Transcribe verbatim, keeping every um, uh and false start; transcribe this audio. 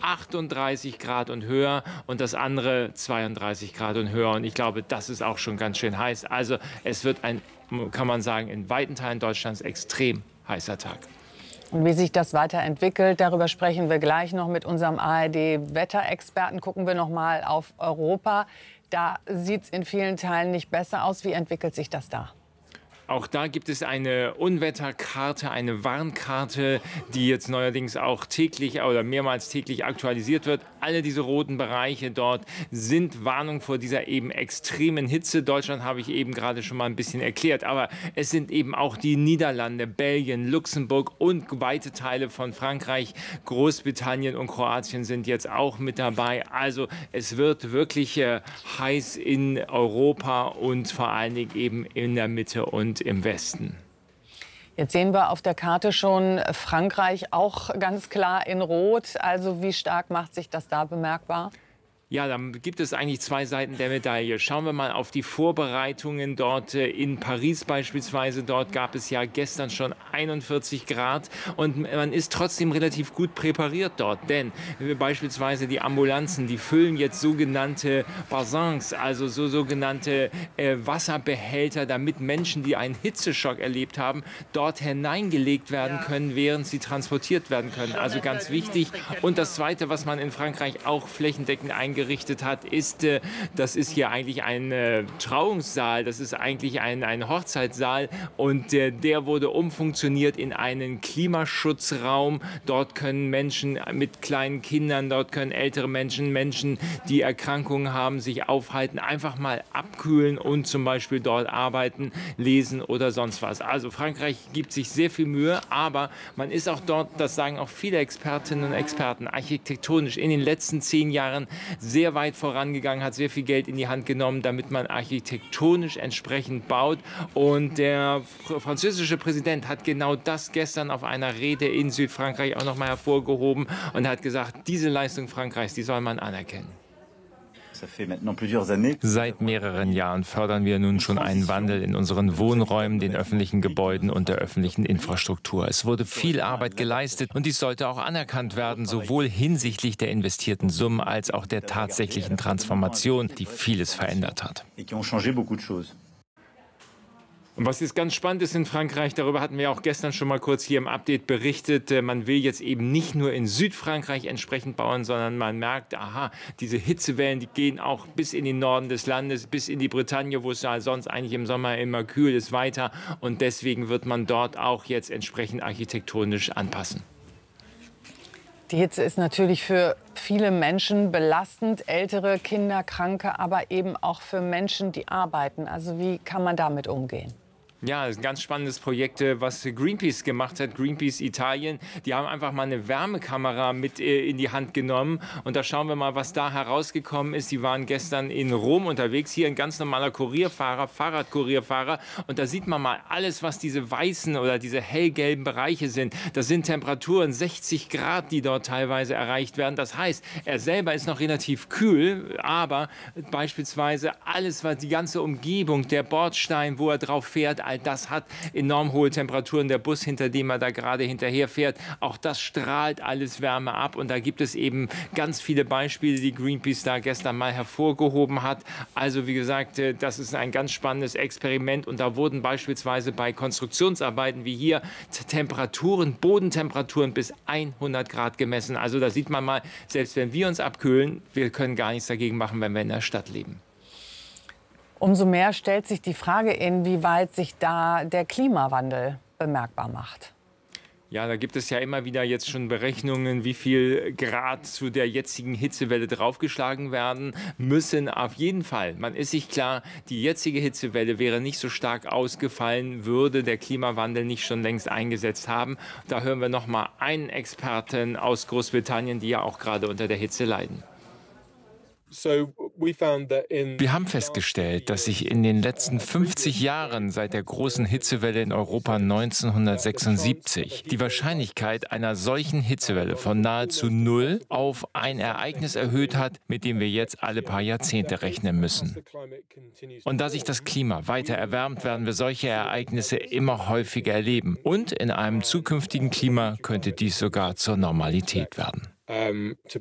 achtunddreißig Grad und höher und das andere zweiunddreißig Grad und höher. Und ich glaube, das ist auch schon ganz schön heiß. Also es wird ein, kann man sagen, in weiten Teilen Deutschlands extrem heißer Tag. Und wie sich das weiterentwickelt, darüber sprechen wir gleich noch mit unserem A R D-Wetterexperten. Gucken wir noch mal auf Europa. Da sieht es in vielen Teilen nicht besser aus. Wie entwickelt sich das da? Auch da gibt es eine Unwetterkarte, eine Warnkarte, die jetzt neuerdings auch täglich oder mehrmals täglich aktualisiert wird. Alle diese roten Bereiche dort sind Warnung vor dieser eben extremen Hitze. Deutschland habe ich eben gerade schon mal ein bisschen erklärt, aber es sind eben auch die Niederlande, Belgien, Luxemburg und weite Teile von Frankreich, Großbritannien und Kroatien sind jetzt auch mit dabei. Also es wird wirklich äh, heiß in Europa und vor allen Dingen eben in der Mitte und im Westen. Jetzt sehen wir auf der Karte schon Frankreich auch ganz klar in Rot. Also wie stark macht sich das da bemerkbar? Ja, dann gibt es eigentlich zwei Seiten der Medaille. Schauen wir mal auf die Vorbereitungen dort in Paris beispielsweise. Dort gab es ja gestern schon einundvierzig Grad und man ist trotzdem relativ gut präpariert dort. Denn beispielsweise die Ambulanzen, die füllen jetzt sogenannte Bassins, also so sogenannte äh, Wasserbehälter, damit Menschen, die einen Hitzeschock erlebt haben, dort hineingelegt werden können, während sie transportiert werden können. Also ganz wichtig. Und das Zweite, was man in Frankreich auch flächendeckend eingerichtet hat, ist, äh, das ist hier eigentlich ein äh, Trauungssaal, das ist eigentlich ein, ein Hochzeitssaal und äh, der wurde umfunktioniert in einen Klimaschutzraum. Dort können Menschen mit kleinen Kindern, dort können ältere Menschen, Menschen, die Erkrankungen haben, sich aufhalten, einfach mal abkühlen und zum Beispiel dort arbeiten, lesen oder sonst was. Also Frankreich gibt sich sehr viel Mühe, aber man ist auch dort, das sagen auch viele Expertinnen und Experten, architektonisch in den letzten zehn Jahren sehr weit vorangegangen, hat sehr viel Geld in die Hand genommen, damit man architektonisch entsprechend baut. Und der französische Präsident hat genau das gestern auf einer Rede in Südfrankreich auch noch mal hervorgehoben und hat gesagt, diese Leistung Frankreichs, die soll man anerkennen. Seit mehreren Jahren fördern wir nun schon einen Wandel in unseren Wohnräumen, den öffentlichen Gebäuden und der öffentlichen Infrastruktur. Es wurde viel Arbeit geleistet und dies sollte auch anerkannt werden, sowohl hinsichtlich der investierten Summen als auch der tatsächlichen Transformation, die vieles verändert hat. Und was jetzt ganz spannend ist in Frankreich, darüber hatten wir auch gestern schon mal kurz hier im Update berichtet, man will jetzt eben nicht nur in Südfrankreich entsprechend bauen, sondern man merkt, aha, diese Hitzewellen, die gehen auch bis in den Norden des Landes, bis in die Bretagne, wo es ja sonst eigentlich im Sommer immer kühl ist, weiter. Und deswegen wird man dort auch jetzt entsprechend architektonisch anpassen. Die Hitze ist natürlich für viele Menschen belastend, ältere, Kinder, Kranke, aber eben auch für Menschen, die arbeiten. Also wie kann man damit umgehen? Ja, das ist ein ganz spannendes Projekt, was Greenpeace gemacht hat, Greenpeace Italien. Die haben einfach mal eine Wärmekamera mit in die Hand genommen. Und da schauen wir mal, was da herausgekommen ist. Die waren gestern in Rom unterwegs, hier ein ganz normaler Kurierfahrer, Fahrradkurierfahrer. Und da sieht man mal alles, was diese weißen oder diese hellgelben Bereiche sind. Das sind Temperaturen sechzig Grad, die dort teilweise erreicht werden. Das heißt, er selber ist noch relativ kühl, aber beispielsweise alles, was die ganze Umgebung, der Bordstein, wo er drauf fährt, all das hat enorm hohe Temperaturen. Der Bus, hinter dem er da gerade hinterher fährt, auch das strahlt alles Wärme ab. Und da gibt es eben ganz viele Beispiele, die Greenpeace da gestern mal hervorgehoben hat. Also wie gesagt, das ist ein ganz spannendes Experiment. Und da wurden beispielsweise bei Konstruktionsarbeiten wie hier Temperaturen, Bodentemperaturen bis hundert Grad gemessen. Also da sieht man mal, selbst wenn wir uns abkühlen, wir können gar nichts dagegen machen, wenn wir in der Stadt leben. Umso mehr stellt sich die Frage, inwieweit sich da der Klimawandel bemerkbar macht. Ja, da gibt es ja immer wieder jetzt schon Berechnungen, wie viel Grad zu der jetzigen Hitzewelle draufgeschlagen werden müssen. Auf jeden Fall, man ist sich klar, die jetzige Hitzewelle wäre nicht so stark ausgefallen, würde der Klimawandel nicht schon längst eingesetzt haben. Da hören wir noch mal einen Experten aus Großbritannien, die ja auch gerade unter der Hitze leiden. Wir haben festgestellt, dass sich in den letzten fünfzig Jahren seit der großen Hitzewelle in Europa neunzehnhundertsechsundsiebzig die Wahrscheinlichkeit einer solchen Hitzewelle von nahezu null auf ein Ereignis erhöht hat, mit dem wir jetzt alle paar Jahrzehnte rechnen müssen. Und da sich das Klima weiter erwärmt, werden wir solche Ereignisse immer häufiger erleben. Und in einem zukünftigen Klima könnte dies sogar zur Normalität werden.